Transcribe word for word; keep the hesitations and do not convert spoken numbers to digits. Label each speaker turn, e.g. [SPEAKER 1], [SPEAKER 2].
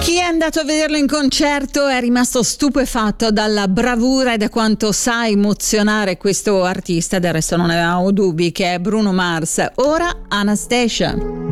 [SPEAKER 1] Chi è andato a vederlo in concerto è rimasto stupefatto dalla bravura e da quanto sa emozionare questo artista. Del resto non avevamo dubbi che è Bruno Mars. Ora Anastasia.